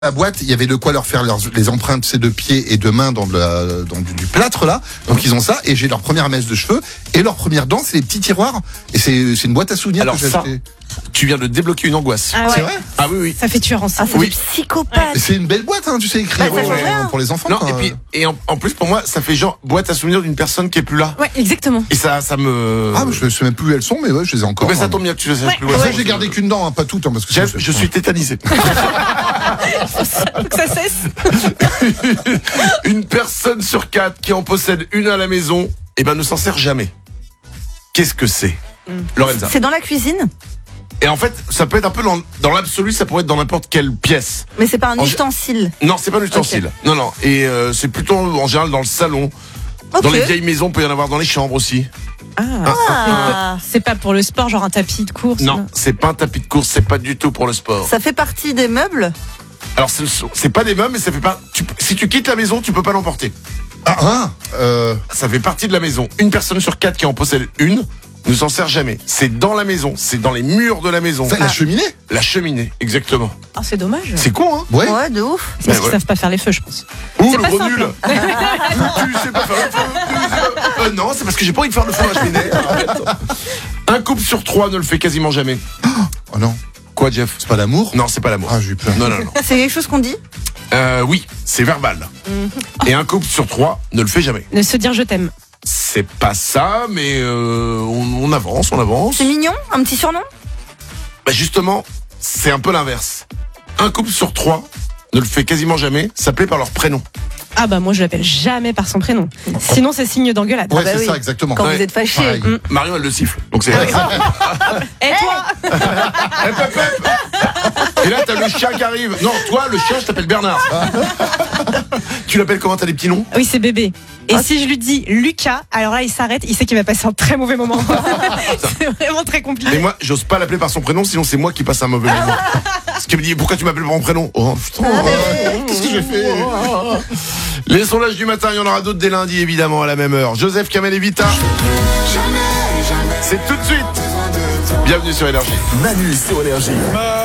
La boîte, il y avait de quoi leur faire les empreintes de pieds et de mains dans du plâtre là. Donc ils ont ça et j'ai leur première mèche de cheveux et leur première dent, c'est les petits tiroirs et c'est une boîte à souvenirs. Alors que j'ai ça, acheté. tu viens de débloquer une angoisse. Ah ouais. C'est vrai? Ah oui. Ça fait tueur en série. C'est Oui. des psychopathes. Et c'est une belle boîte, hein, tu sais écrire Bah, ça change rien. pour les enfants. Non, quoi. et en plus pour moi, ça fait genre boîte à souvenirs d'une personne qui est plus là. Ouais, exactement. Et ça me. Ah, mais je sais même plus où elles sont, mais ouais, je les ai encore. Mais ça hein. tombe bien que tu sais Ouais. plus. Ça, Ouais, j'ai gardé qu'une dent, hein, pas toutes, hein, parce que Jeff, je suis tétanisé. Faut que ça cesse. Une personne sur 4 qui en possède une à la maison, ne s'en sert jamais. Qu'est-ce que c'est, Lorenza? C'est dans la cuisine, Et en fait, ça peut être un peu dans l'absolu, ça pourrait être dans n'importe quelle pièce. mais c'est pas un En- ustensile. Non, c'est pas un ustensile. Non. Et c'est plutôt en général dans le salon. Ok. Dans les vieilles maisons, il peut y en avoir dans les chambres aussi. Ah, C'est pas pour le sport, genre un tapis de course. Non, c'est pas un tapis de course, c'est pas du tout pour le sport. ça fait partie des meubles. Alors c'est pas des meubles, mais ça fait pas. Si tu quittes la maison, tu peux pas l'emporter. Ça fait partie de la maison. Une personne sur 4 qui en possède une ne s'en sert jamais. C'est dans la maison, c'est dans les murs de la maison. La cheminée? La cheminée, exactement. Ah, c'est dommage. C'est con, hein? Ouais. Ouais, de ouf. C'est parce Ouais. qu'ils savent pas faire les feux, je pense. Ouh, C'est le pas gros simple. nul. Tu sais pas faire le feu. Non, c'est parce que j'ai pas envie de faire le feu dans la cheminée. Arrête. Un couple sur 3 ne le fait quasiment jamais. Oh non, Quoi, Jeff? c'est pas l'amour? Non, c'est pas l'amour. Ah, j'ai eu peur. Non. C'est quelque chose qu'on dit. Oui, c'est verbal. Et un couple sur 3 ne le fait jamais. Ne se dire je t'aime. C'est pas ça, mais on avance. C'est mignon, un petit surnom. Bah justement, c'est un peu l'inverse. Un couple sur 3 ne le fait quasiment jamais, s'appeler par leur prénom. Ah bah moi je l'appelle jamais par son prénom. Sinon c'est signe d'engueulade. Ouais, bah c'est oui. ça, exactement. Quand Ouais. vous êtes fâché. Pareil. Marion, elle le siffle. Donc c'est. Et toi Hep, hep, hep. Et là, t'as le chien qui arrive. Non, toi, le chien, je t'appelle Bernard. Tu l'appelles comment? T'as des petits noms? Oui, c'est bébé. Et si je lui dis Lucas, alors là il s'arrête, il sait qu'il va passer un très mauvais moment. C'est vraiment très Et compliqué. moi, j'ose pas l'appeler par son prénom, sinon c'est moi qui passe un mauvais moment. Parce qu'il me dit, pourquoi tu m'appelles par mon prénom? Oh putain, Qu'est-ce que j'ai fait? Les sondages du matin, il y en aura d'autres dès lundi, évidemment, à la même heure. Joseph, Kamel et Vita. C'est tout de suite. Bienvenue sur Énergie. Manu sur Énergie.